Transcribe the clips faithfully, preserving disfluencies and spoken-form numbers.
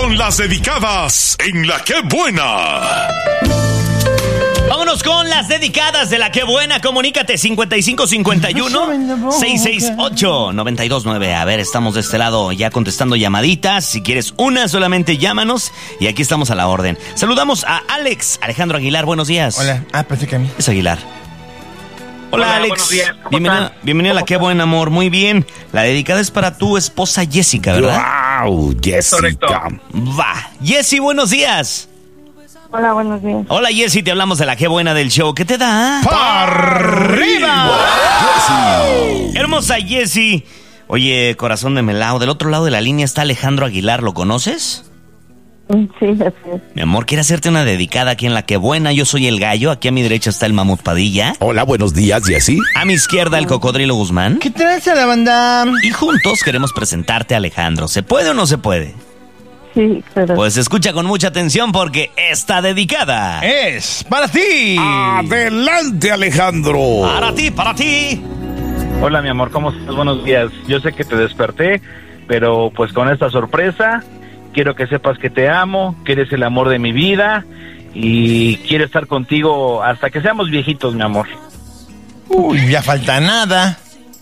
con las dedicadas en La Qué Buena. Vámonos con las dedicadas de La Qué Buena. Comunícate cincuenta y cinco cincuenta y uno, seiscientos sesenta y ocho, noventa y dos nueve. A ver, estamos de este lado ya contestando llamaditas. Si quieres una, solamente llámanos y aquí estamos a la orden. Saludamos a Alex Alejandro Aguilar. Buenos días. Hola. Ah, pensé que a mí. Es Aguilar. Hola, Hola, Alex. buenos días. ¿Cómo Bienvenida, están? bienvenida a La Qué Buena, amor. Muy bien. La dedicada es para tu esposa Jessica, ¿verdad? ¡Wow! Jessica. Correcto. Va. Jessy, buenos días. Hola, buenos días. Hola, Jessy, te hablamos de La Qué Buena del show. ¿Qué te da? ¡Para arriba! Hermosa Jessy. Oye, corazón de melao, del otro lado de la línea está Alejandro Aguilar. ¿Lo conoces? Sí, así es. Mi amor, quiere hacerte una dedicada aquí en La Qué Buena. Yo soy el gallo. Aquí a mi derecha está el Mamut Padilla. Hola, buenos días, Jessy. A mi izquierda el Cocodrilo Guzmán. ¿Qué tranza la banda? Y juntos queremos presentarte a Alejandro. ¿Se puede o no se puede? Sí, pero Pues escucha con mucha atención porque está dedicada. Es para ti. Adelante, Alejandro. Para ti, para ti. Hola, mi amor, ¿cómo estás? Buenos días. Yo sé que te desperté, pero pues con esta sorpresa, quiero que sepas que te amo, que eres el amor de mi vida y quiero estar contigo hasta que seamos viejitos, mi amor. Uy, ya falta nada.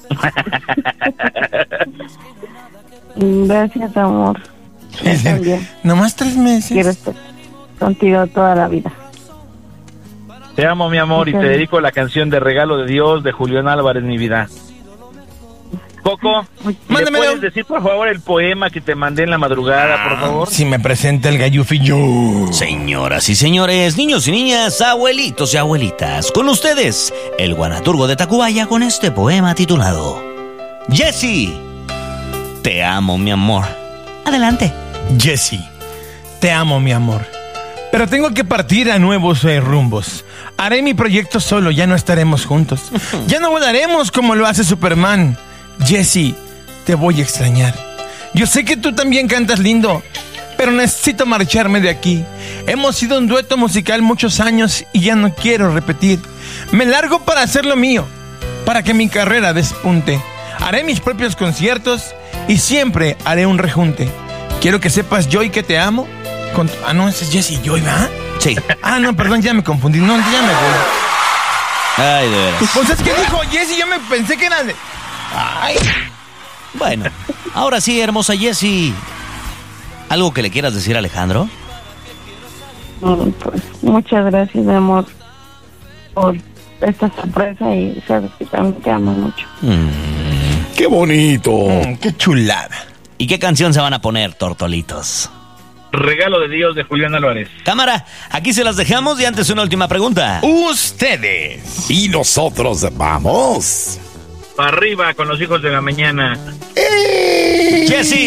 gracias, amor. Yo también Nomás tres meses. quiero estar contigo toda la vida. Te amo, mi amor, y te Ok. dedico la canción de Regalo de Dios de Julián Álvarez, mi vida. Coco, ¿le Mándamelo. puedes decir por favor el poema que te mandé en la madrugada, por favor? Si me presenta el gallufillo. Señoras y señores, niños y niñas, abuelitos y abuelitas, con ustedes, el guanaturgo de Tacubaya con este poema titulado Jessy, te amo, mi amor. Adelante. Jessy, te amo, mi amor. Pero tengo que partir a nuevos eh, rumbos. Haré mi proyecto solo, ya no estaremos juntos. Ya no volaremos como lo hace Superman. Jessy, te voy a extrañar. Yo sé que tú también cantas lindo, pero necesito marcharme de aquí. Hemos sido un dueto musical muchos años y ya no quiero repetir. Me largo para hacer lo mío, para que mi carrera despunte. Haré mis propios conciertos y siempre haré un rejunte. Quiero que sepas, Joy, que te amo. Con tu- Ah, no, ese es Jessy Joy, ¿verdad? Sí. Ah, no, perdón, ya me confundí. No, ya me voy. Ay, de veras. Pues es que dijo Jessy, yo me pensé que era de... Ay. Bueno, ahora sí, hermosa Jessy. ¿Algo que le quieras decir a Alejandro? Mm, Pues muchas gracias, mi amor, por esta sorpresa y sabes que también te amo mucho. ¡Qué bonito! Mm, qué chulada. ¿Y qué canción se van a poner, tortolitos? Regalo de Dios de Julián Álvarez. Cámara, aquí se las dejamos y antes una última pregunta. Ustedes. Y nosotros vamos. Para arriba con los hijos de la mañana.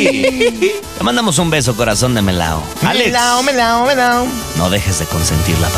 Jessy, te mandamos un beso, corazón de melao. Alex, Melao, melao, melao. no dejes de consentir la